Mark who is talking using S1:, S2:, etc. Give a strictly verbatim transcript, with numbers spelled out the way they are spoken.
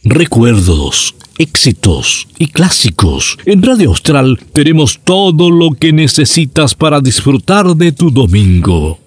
S1: recuerdos, éxitos y clásicos. En Radio Austral tenemos todo lo que necesitas para disfrutar de tu domingo.